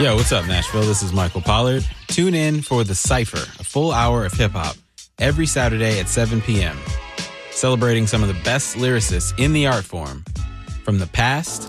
Yo, what's up, Nashville? This is Michael Pollard. Tune in for The Cypher, a full hour of hip-hop, every Saturday at 7 p.m., celebrating some of the best lyricists in the art form, from the past